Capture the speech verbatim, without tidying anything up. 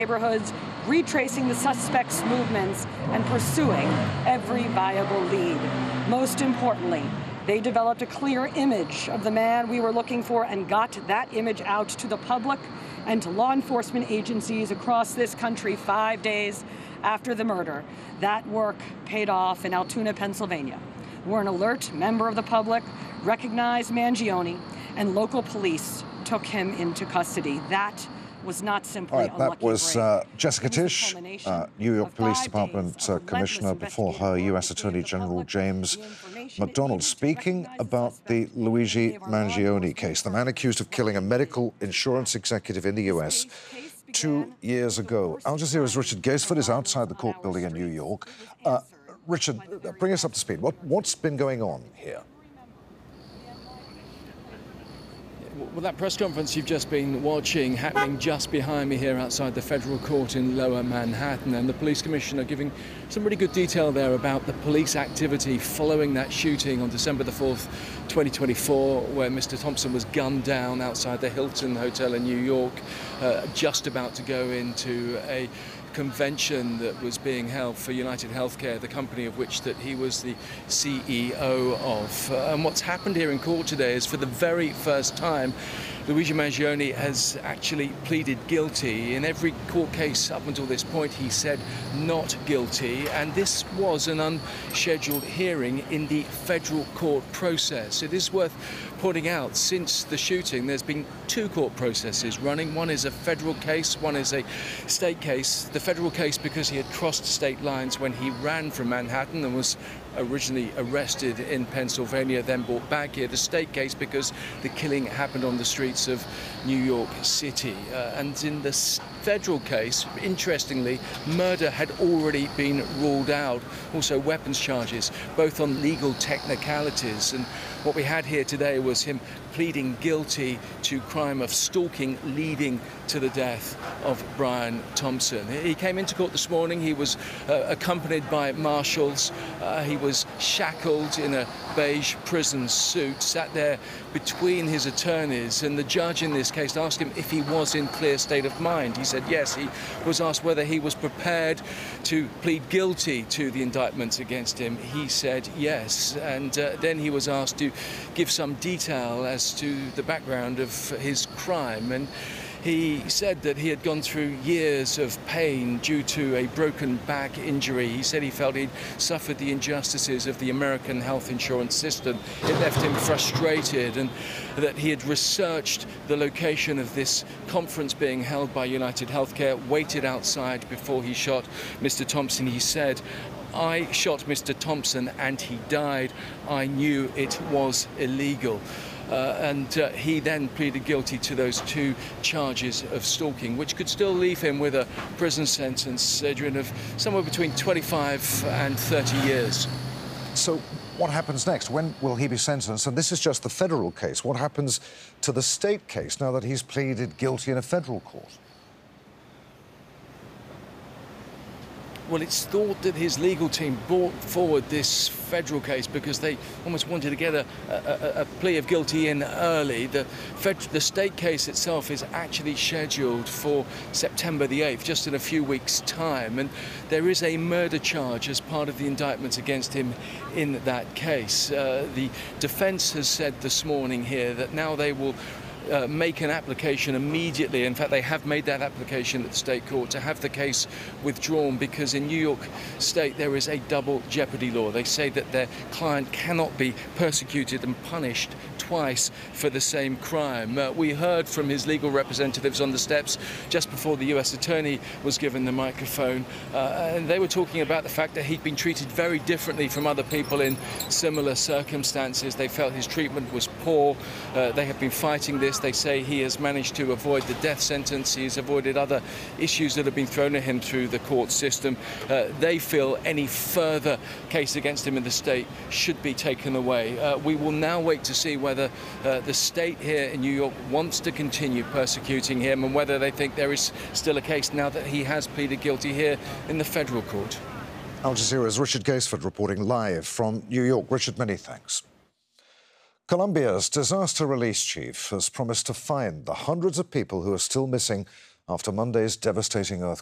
neighborhoods, retracing the suspects' movements and pursuing every viable lead. Most importantly, they developed a clear image of the man we were looking for and got that image out to the public and to law enforcement agencies across this country five days after the murder. That work paid off in Altoona, Pennsylvania, where an alert member of the public recognized Mangione and local police took him into custody. That was not simply All right, a that lucky was break. uh, Jessica It was the Tisch, culmination uh, New York of Police five Department days uh, of Commissioner, relentless before her investigative U work S that gave Attorney the General public James the information it McDonald, needed to speaking recognize the about the suspect Luigi and gave our law Mangione enforcement case, the man department accused of killing a medical insurance executive in the U S This case two began years with the ago. first Al Jazeera's time Richard Gaisford is for outside the violence court on our building in New streets. York. It was Uh, answered Richard, by the very bring us up to best speed. What, what's been going on here? Well, that press conference you've just been watching happening just behind me here outside the federal court in Lower Manhattan, and the police commissioner giving some really good detail there about the police activity following that shooting on December the fourth, twenty twenty-four, where Mister Thompson was gunned down outside the Hilton Hotel in New York, uh, just about to go into a convention that was being held for United Healthcare, the company of which that he was the C E O of. Uh, and what's happened here in court today is, for the very first time, Luigi Mangione has actually pleaded guilty. In every court case up until this point, he said not guilty, and this was an unscheduled hearing in the federal court process. It is worth pointing out, since the shooting, there's been two court processes running. One is a federal case, one is a state case. The federal case because he had crossed state lines when he ran from Manhattan and was originally arrested in Pennsylvania, then brought back here. The state case because the killing happened on the streets of New York City. Uh, and in the federal case, interestingly, murder had already been ruled out. Also weapons charges, both on legal technicalities. And what we had here today was him pleading guilty to crime of stalking leading to the death of Brian Thompson. He came into court this morning. He was uh, accompanied by marshals. Uh, he was shackled in a beige prison suit, sat there between his attorneys, and the judge in this case asked him if he was in clear state of mind. He said yes. He was asked whether he was prepared to plead guilty to the indictments against him. He said yes, and uh, then he was asked to give some detail as to the background of his crime, and he said that he had gone through years of pain due to a broken back injury. He said he felt he'd suffered the injustices of the American health insurance system. It left him frustrated, and that he had researched the location of this conference being held by United Healthcare, waited outside before he shot Mister Thompson. He said, "I shot Mister Thompson and he died. I knew it was illegal." Uh, and uh, he then pleaded guilty to those two charges of stalking, which could still leave him with a prison sentence, Adrian, of somewhere between twenty-five and thirty years. So what happens next? When will he be sentenced? And this is just the federal case. What happens to the state case now that he's pleaded guilty in a federal court? Well, it's thought that his legal team brought forward this federal case because they almost wanted to get a, a, a plea of guilty in early. The, fed, the state case itself is actually scheduled for September the eighth, just in a few weeks' time. And there is a murder charge as part of the indictment against him in that case. Uh, the defense has said this morning here that now they will Uh, make an application immediately. In fact, they have made that application at the state court to have the case withdrawn, because in New York State there is a double jeopardy law. They say that their client cannot be persecuted and punished twice for the same crime. Uh, we heard from his legal representatives on the steps just before the U S attorney was given the microphone, uh, and they were talking about the fact that he'd been treated very differently from other people in similar circumstances. They felt his treatment was poor. Uh, they have been fighting this. They say he has managed to avoid the death sentence. He has avoided other issues that have been thrown at him through the court system. Uh, they feel any further case against him in the state should be taken away. Uh, we will now wait to see whether uh, the state here in New York wants to continue persecuting him, and whether they think there is still a case now that he has pleaded guilty here in the federal court. Al Jazeera's Richard Gaisford reporting live from New York. Richard, many thanks. Colombia's disaster release chief has promised to find the hundreds of people who are still missing after Monday's devastating earthquake.